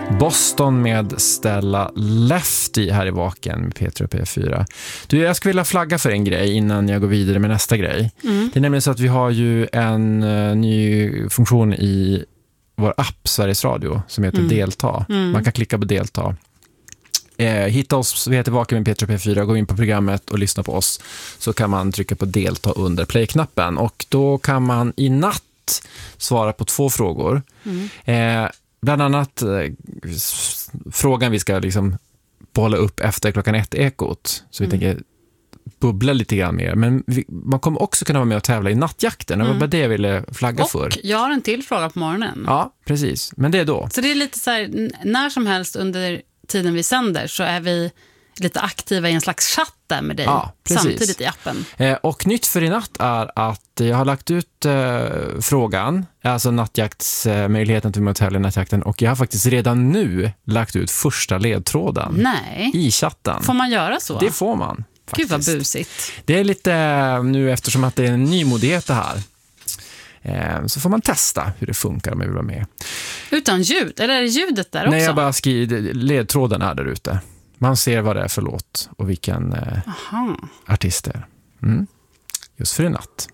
Boston med Stella Lefty här i Vaken med P3 och P4. Du, jag skulle vilja flagga för en grej innan jag går vidare med nästa grej. Det är nämligen så att vi har ju en ny funktion i vår app Sveriges Radio som heter Delta. Man kan klicka på Delta. Hitta oss, vi heter Vaken med P3 och P4, gå in på programmet och lyssna på oss, så kan man trycka på Delta under play-knappen och då kan man i natt svara på 2 frågor. Bland annat frågan vi ska liksom bolla upp efter klockan 1 ekot, så vi tänker bubbla lite grann mer. Men man kommer också kunna vara med och tävla i nattjakten. Det var bara det jag ville flagga för. Och jag har en till fråga på morgonen. Ja, precis. Men det är då. Så det är lite så här, när som helst under tiden vi sänder så är vi lite aktiva i en slags chatt där med dig, samtidigt i appen. Och nytt för i natt är att jag har lagt ut frågan, alltså nattjaktsmöjligheten till att tävla i nattjakten, och jag har faktiskt redan nu lagt ut första ledtråden i chatten. Får man göra så? Det får man. Gud vad busigt. Det är lite nu, eftersom att det är en nymodighet det här. Så får man testa hur det funkar om jag vill vara med. Utan ljud? Eller är det ljudet där också? Nej, jag bara skriver ledtråden är där ute. Man ser vad det är för låt och vilken artist det är. Just för en natt.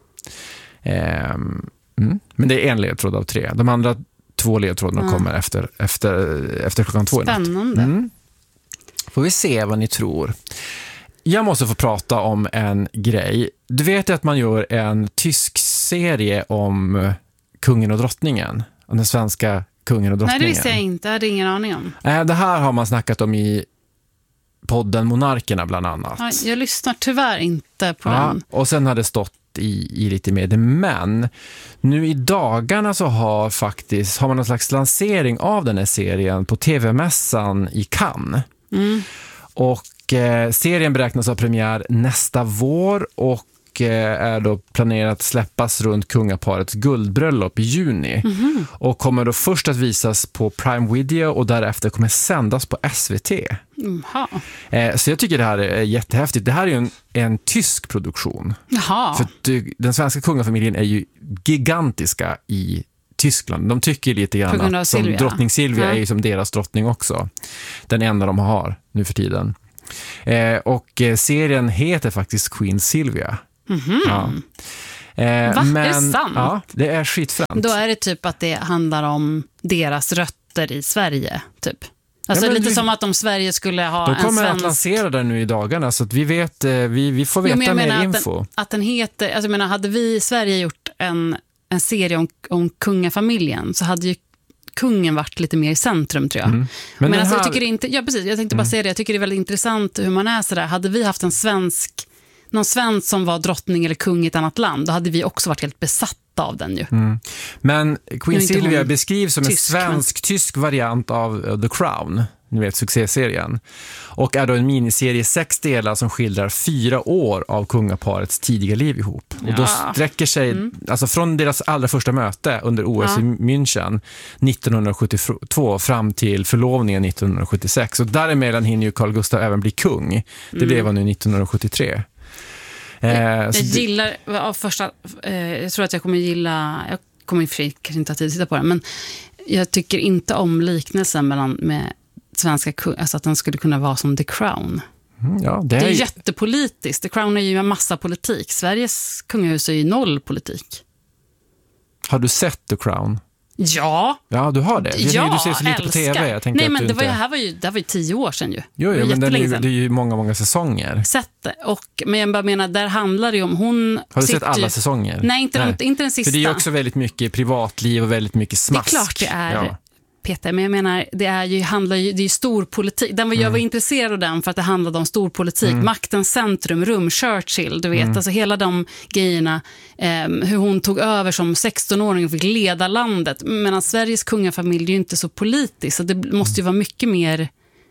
Men det är en ledtråd av 3. De andra 2 ledtrådarna kommer efter klockan 2 i natt. Spännande. Får vi se vad ni tror. Jag måste få prata om en grej. Du vet att man gör en tysk serie om kungen och drottningen. Om den svenska kungen och drottningen. Nej, det visste jag inte. Jag hade ingen aning om. Det här har man snackat om i podden Monarkerna bland annat. Ja, jag lyssnar tyvärr inte på den. Och sen har det stått i lite med det. Men nu i dagarna så har man någon slags lansering av den här serien på TV-mässan i Cannes. Och serien beräknas ha premiär nästa vår och är då planerat att släppas runt kungaparets guldbröllop i juni. Och kommer då först att visas på Prime Video och därefter kommer sändas på SVT. Så jag tycker det här är jättehäftigt. Det här är ju en tysk produktion. För den svenska kungafamiljen är ju gigantiska i Tyskland. De tycker lite grann att som drottning Silvia är ju som deras drottning också. Den enda de har nu för tiden. Och serien heter faktiskt Queen Silvia. Va? Är det sant? Ja, det är skitfränt. Då är det typ att det handlar om deras rötter i Sverige, typ. Alltså lite som att om Sverige skulle ha en svensk... De kommer att lansera den nu i dagarna, så att vi vet, vi får veta mer info. Att den heter, alltså jag menar, hade vi i Sverige gjort en serie om kungafamiljen, så hade ju kungen varit lite mer i centrum, tror jag. Men alltså, jag tycker inte, precis, jag tänkte bara säga det, jag tycker det är väldigt intressant hur man är sådär. Hade vi haft någon svensk som var drottning eller kung i ett annat land, då hade vi också varit helt besatta av den ju. Men Queen Silvia beskrivs som en svensk-tysk variant av The Crown, ni vet, succéserien. Och är då en miniserie 6 delar som skildrar 4 år av kungaparets tidiga liv ihop. Och då sträcker sig alltså från deras allra första möte under OS i München 1972 fram till förlovningen 1976. Och däremellan hinner ju Carl Gustaf även bli kung. Det blev han nu 1973. Jag gillar av första, jag tror att jag kommer gilla, jag kommer kanske inte ha tid att titta på det, men jag tycker inte om liknelsen med svenska kung, alltså att den skulle kunna vara som The Crown. Det är jättepolitiskt. The Crown är ju en massa politik. Sveriges kungahus är ju 0 politik. Har du sett The Crown? Ja. Ja, du har det. Du ser så lite på TV. Jag nej, men det var ju 10 år sedan ju. Jo, men det är ju många säsonger. Sett det. Men jag bara menar, där handlar det ju om hon... Har du sett alla säsonger? Nej, inte den sista. För det är ju också väldigt mycket privatliv och väldigt mycket smask. Det är klart det är. Peter, men jag menar, det är ju stor politik. Jag var intresserad av den för att det handlade om stor politik. Maktens centrum, rum, Churchill, du vet. Alltså hela de grejerna. Hur hon tog över som 16-åring och fick leda landet. Men Sveriges kungafamilj är ju inte så politisk. Så det måste ju vara mycket mer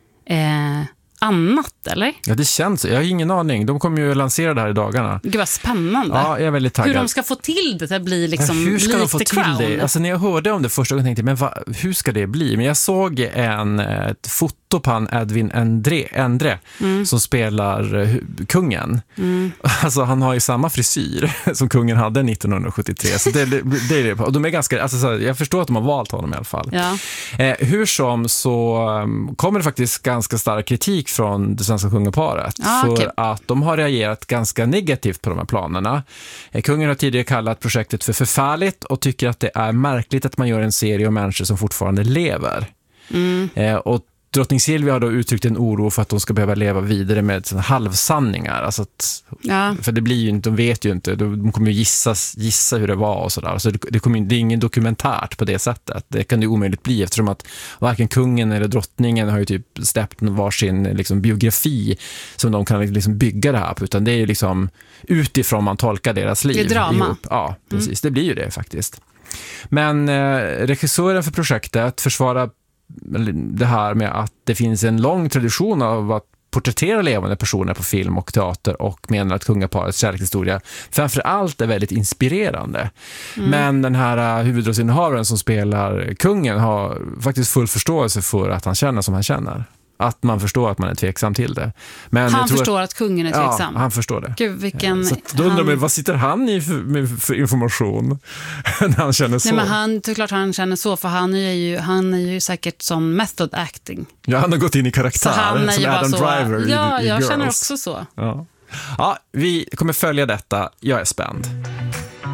annat, eller? Ja, det känns. Jag har ingen aning. De kommer ju lansera det här i dagarna. Gud vad spännande. Ja, jag är väldigt taggad. Hur de ska få till det att bli liksom hur ska lite de få till Crown? det? Alltså när jag hörde om det första gången tänkte jag, men hur ska det bli? Men jag såg ett foto foto på han Edwin Endre som spelar kungen. Alltså han har ju samma frisyr som kungen hade 1973. Så det är det. Och de är ganska, alltså, så jag förstår att de har valt honom i alla fall. Ja. Hur som så kommer det faktiskt ganska stark kritik från det svenska kungaparet för att de har reagerat ganska negativt på de här planerna. Kungen har tidigare kallat projektet för förfärligt och tycker att det är märkligt att man gör en serie om människor som fortfarande lever. Och drottning Silvia har då uttryckt en oro för att de ska behöva leva vidare med såna halvsanningar. Alltså att, för det blir ju inte, de vet ju inte, de kommer ju gissa hur det var och sådär. Så det är ingen dokumentärt på det sättet. Det kan det omöjligt bli eftersom att varken kungen eller drottningen har ju typ släppt varsin liksom biografi som de kan liksom bygga det här på, utan det är ju liksom utifrån man tolkar deras liv. Det är drama. Ihop. Ja, precis. Det blir ju det faktiskt. Men regissören för projektet försvarar det här med att det finns en lång tradition av att porträttera levande personer på film och teater och menar att kungaparets kärlekshistoria framförallt är väldigt inspirerande. Men den här huvudrollsinnehavaren som spelar kungen har faktiskt full förståelse för att han känner som han känner. Att man förstår att man är tveksam till det. Men han förstår att kungen är tveksam. Ja, han förstår det. Gud, vilken... Så då undrar man, vad sitter han i för information när han känner så? Nej, men det är klart han känner så, för han är ju säkert som method acting. Ja, han har gått in i karaktär som Adam Driver i jag Girls. känner också så. Ja, vi kommer följa detta. Jag är spänd.